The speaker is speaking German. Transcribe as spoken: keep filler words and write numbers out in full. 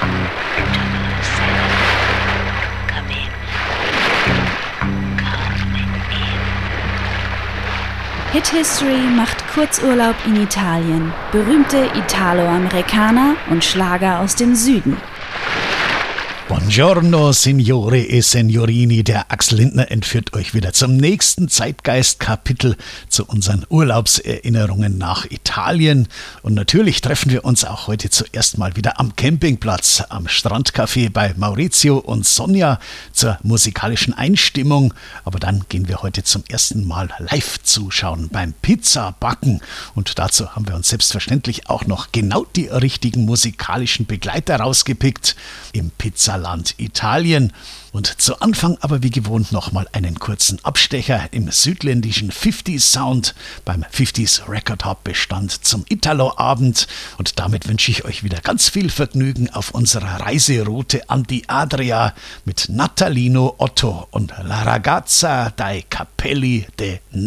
Hit History macht Kurzurlaub in Italien. Berühmte Italo-Amerikaner und Schlager aus dem Süden. Buongiorno, Signore e Signorini, der Axel Lindner entführt euch wieder zum nächsten Zeitgeist-Kapitel zu unseren Urlaubserinnerungen nach Italien. Und natürlich treffen wir uns auch heute zuerst mal wieder am Campingplatz, am Strandcafé bei Maurizio und Sonja zur musikalischen Einstimmung. Aber dann gehen wir heute zum ersten Mal live zuschauen beim Pizzabacken. Und dazu haben wir uns selbstverständlich auch noch genau die richtigen musikalischen Begleiter rausgepickt im Pizzaland Italien. Und zu Anfang aber wie gewohnt nochmal einen kurzen Abstecher im südländischen fünfziger Sound beim fünfziger Record Hub Bestand zum Italo-Abend. Und damit wünsche ich euch wieder ganz viel Vergnügen auf unserer Reiseroute an die Adria mit Natalino Otto und La Ragazza dai Capelli de